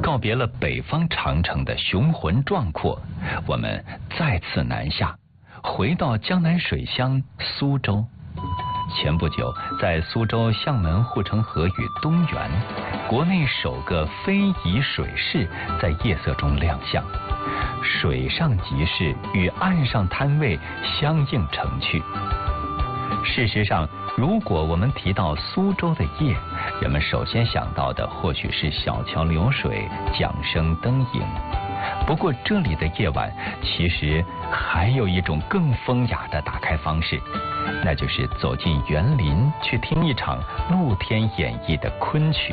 告别了北方长城的雄浑壮阔，我们再次南下，回到江南水乡苏州。前不久，在苏州相门护城河与东园，国内首个非遗水市在夜色中亮相，水上集市与岸上摊位相映成趣。事实上，如果我们提到苏州的夜，人们首先想到的或许是小桥流水、桨声灯影。不过这里的夜晚其实还有一种更风雅的打开方式，那就是走进园林去听一场露天演绎的昆曲。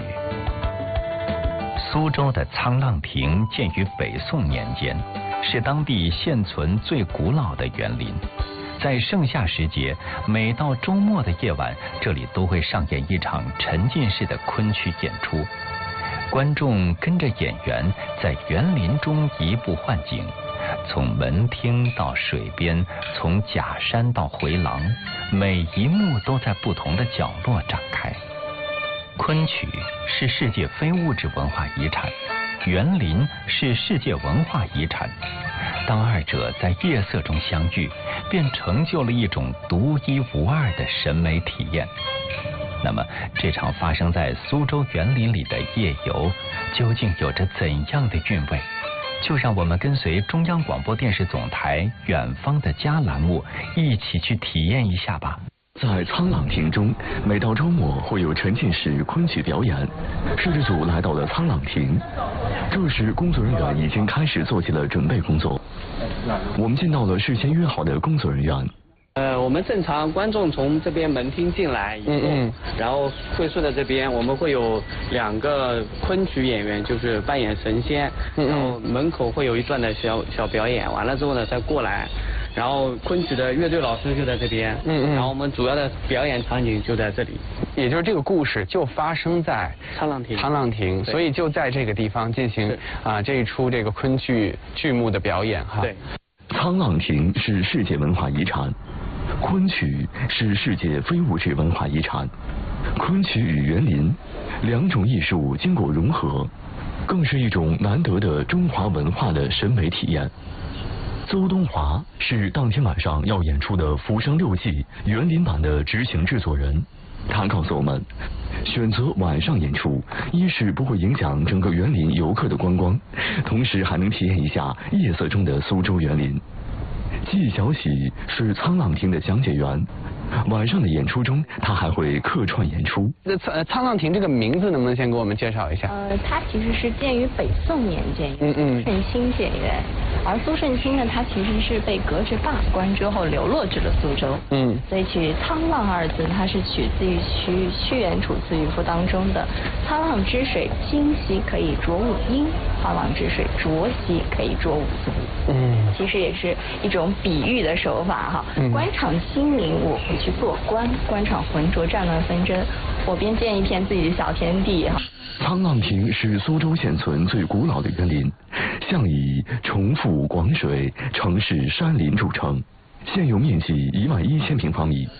苏州的沧浪亭建于北宋年间，是当地现存最古老的园林。在盛夏时节，每到周末的夜晚，这里都会上演一场沉浸式的昆曲演出。观众跟着演员在园林中移步换景，从门厅到水边，从假山到回廊，每一幕都在不同的角落展开。昆曲是世界非物质文化遗产，园林是世界文化遗产。当二者在夜色中相遇，便成就了一种独一无二的审美体验。那么，这场发生在苏州园林里的夜游，究竟有着怎样的韵味？就让我们跟随中央广播电视总台远方的家栏目，一起去体验一下吧。 在沧浪亭中，每到周末会有沉浸式昆曲表演。摄制组来到了沧浪亭，这时工作人员已经开始做起了准备工作。我们见到了事先约好的工作人员。 我们正常观众从这边门厅进来以后，然后会顺着这边，我们会有2个昆曲演员，就是扮演神仙，然后门口会有一段的小表演，完了之后呢再过来，然后昆曲的乐队老师就在这边，然后我们主要的表演场景就在这里， 也就是这个故事就发生在沧浪亭， 所以就在这个地方进行这一出这个昆剧剧目的表演哈。 对， 沧浪亭是世界文化遗产。昆曲是世界非物质文化遗产，昆曲与园林2种艺术经过融合，更是一种难得的中华文化的审美体验。邹东华是当天晚上要演出的《浮生六记》园林版的执行制作人，他告诉我们，选择晚上演出，一是不会影响整个园林游客的观光，同时还能体验一下夜色中的苏州园林。纪晓喜是沧浪亭的讲解员，晚上的演出中，他还会客串演出。 那沧浪亭这个名字能不能先给我们介绍一下？ 它其实是建于北宋年间，圣清建园。而苏圣清呢，他其实是被革职罢官之后流落至了苏州。所以取沧浪2字，它是取自于屈原《楚辞渔赋》当中的“沧浪之水清兮可以濯五缨，沧浪之水浊兮可以濯五足”。其实也是一种比喻的手法哈。官场心灵，我会去做官；官场浑浊战乱纷争，我便建一片自己的小天地哈。 沧浪亭是苏州现存最古老的园林，向以重复广水、城市山林著称，现有面积11000平方米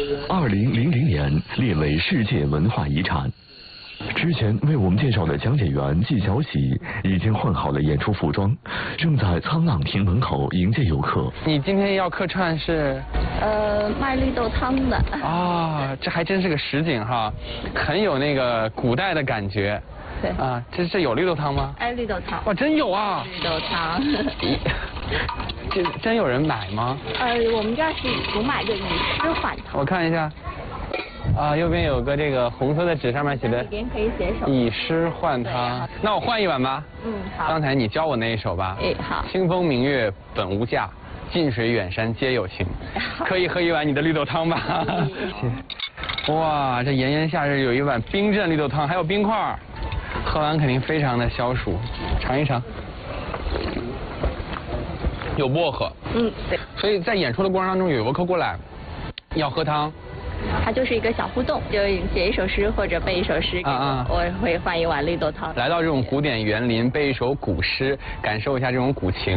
，2000年列为世界文化遗产。之前为我们介绍的讲解员纪晓喜已经换好了演出服装，正在沧浪亭门口迎接游客。 你今天要客串是？ 卖绿豆汤的。 这还真是个实景哈，很有那个古代的感觉。 对。 这有绿豆汤吗？ 绿豆汤。 哇，真有啊！ 绿豆汤。 这真有人买吗？ 我们这儿是主买的以诗换汤。 我看一下。右边有个这个红色的纸，上面写的“ 里边可以写首以诗换汤”。那我换一碗吧。 好。 刚才你教我那一首吧。 好。 清风明月本无价，近水远山皆有情。可以喝一碗你的绿豆汤吧？哇，这炎炎夏日有一碗冰镇绿豆汤，还有冰块，喝完肯定非常的消暑。尝一尝。有薄荷。 对。 所以在演出的过程当中，有游客过来要喝汤。 它就是一个小互动，就写一首诗或者背一首诗给我，我会换一碗绿豆汤。 来到这种古典园林，背一首古诗，感受一下这种古情。